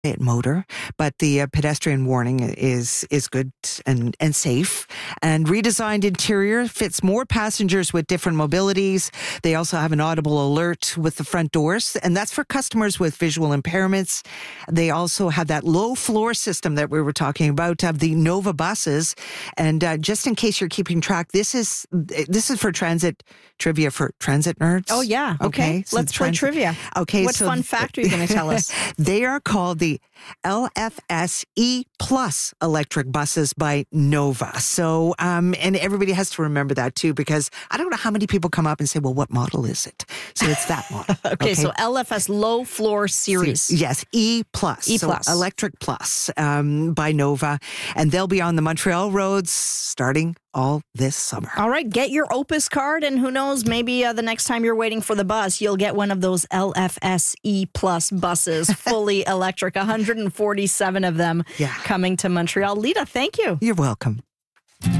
motor, but the pedestrian warning is good and safe. And redesigned interior fits more passengers with different mobilities. They also have an audible alert with the front doors, and that's for customers with visual impairments. They also have that low floor system that we were talking about of the Nova buses. And just in case you're keeping track, this is for transit trivia for transit nerds. Oh yeah, okay. So Let's play trivia. Okay, what fun fact are you going to tell us? They are called the LFS E Plus electric buses by Nova. So, and everybody has to remember that too, because I don't know how many people come up and say, well, what model is it? So it's that model. Okay, so LFS low floor series. Yes, E Plus. E Plus. So electric Plus by Nova. And they'll be on the Montreal roads starting all this summer. All right, get your Opus card, and who knows, maybe the next time you're waiting for the bus, you'll get one of those LFS E Plus buses, fully electric, 147 of them coming to Montreal. Lita, thank you. You're welcome.